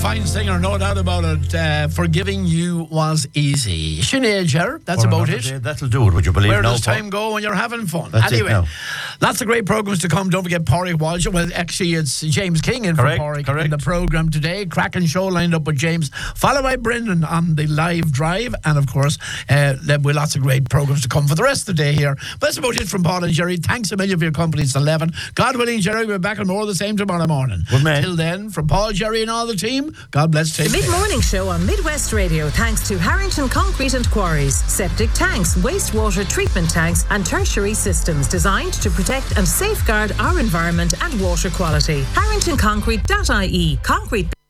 fine singer, no doubt about it. Forgiving you was easy. Sinead, Ger, that's about it. That'll do it, would you believe? Where does time go when you're having fun? That's anyway, lots of great programs to come. Don't forget Pádraig Walsh. Well, actually, it's James King in for Pádraig in the program today. Cracking show lined up with James, followed by Brendan on the live drive. And of course, with lots of great programs to come for the rest of the day here. But that's about it from Paul and Jerry. Thanks a million for your company. It's 11. God willing, Jerry, we'll be back on more of the same tomorrow morning. Good man. Till then, from Paul, Jerry, and all the team, God bless. The Mid-Morning Show on Midwest Radio, thanks to Harrington Concrete and Quarries. Septic tanks, wastewater treatment tanks, and tertiary systems designed to protect and safeguard our environment and water quality. HarringtonConcrete.ie. Concrete